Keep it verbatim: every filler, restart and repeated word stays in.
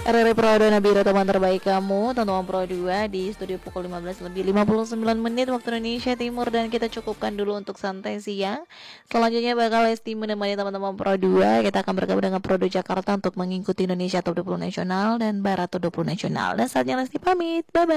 R R I Pro dua Nabila, teman terbaik kamu, teman Pro dua di studio pukul lima belas lebih lima puluh sembilan menit waktu Indonesia Timur. Dan kita cukupkan dulu untuk santai siang. Selanjutnya bakal Lesti menemani teman-teman Pro dua. Kita akan bergabung dengan Pro dua Jakarta untuk mengikuti Indonesia Top dua puluh Nasional dan Barat Top dua puluh Nasional. Dan saatnya Lesti pamit, bye-bye.